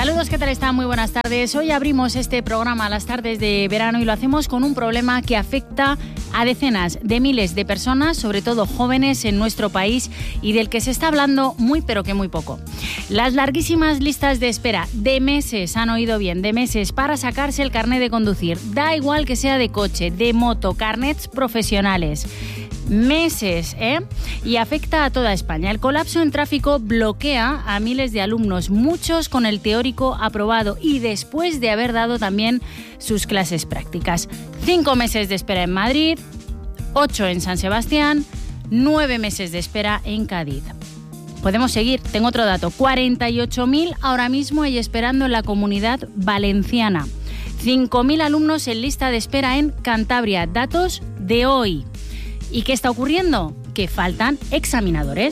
Saludos, ¿qué tal están? Muy buenas tardes. Hoy abrimos este programa a las tardes de verano y lo hacemos con un problema que afecta a decenas de miles de personas, sobre todo jóvenes en nuestro país y del que se está hablando muy pero que muy poco. Las larguísimas listas de espera de meses, han oído bien, de meses para sacarse el carnet de conducir. Da igual que sea de coche, de moto, carnets profesionales. Meses, y afecta a toda España. El colapso en tráfico bloquea a miles de alumnos, muchos con el teórico aprobado y después de haber dado también sus clases prácticas. 5 meses de espera en Madrid, 8 en San Sebastián, 9 meses de espera en Cádiz. Podemos seguir, tengo otro dato, 48.000 ahora mismo hay esperando en la Comunidad Valenciana. 5.000 alumnos en lista de espera en Cantabria, datos de hoy. ¿Y qué está ocurriendo? Que faltan examinadores.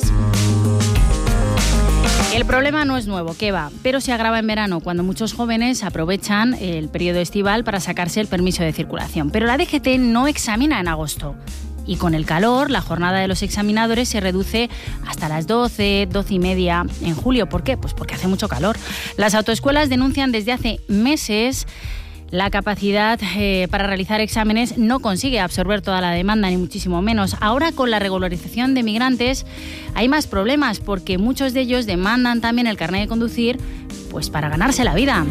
El problema no es nuevo, ¿qué va? Pero se agrava en verano, cuando muchos jóvenes aprovechan el periodo estival para sacarse el permiso de circulación. Pero la DGT no examina en agosto. Y con el calor, la jornada de los examinadores se reduce hasta las 12, 12 y media en julio. ¿Por qué? Pues porque hace mucho calor. Las autoescuelas denuncian desde hace meses la capacidad para realizar exámenes no consigue absorber toda la demanda, ni muchísimo menos. Ahora, con la regularización de migrantes, hay más problemas porque muchos de ellos demandan también el carnet de conducir pues para ganarse la vida.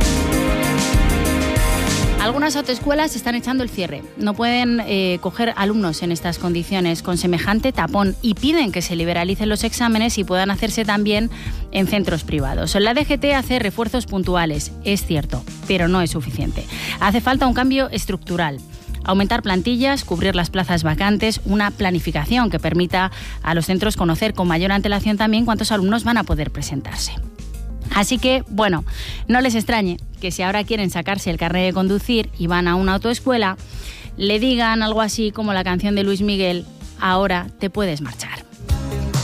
Algunas autoescuelas están echando el cierre. No pueden coger alumnos en estas condiciones con semejante tapón y piden que se liberalicen los exámenes y puedan hacerse también en centros privados. La DGT hace refuerzos puntuales, es cierto, pero no es suficiente. Hace falta un cambio estructural. Aumentar plantillas, cubrir las plazas vacantes, una planificación que permita a los centros conocer con mayor antelación también cuántos alumnos van a poder presentarse. Así que, bueno, no les extrañe que si ahora quieren sacarse el carnet de conducir y van a una autoescuela, le digan algo así como la canción de Luis Miguel, ahora te puedes marchar.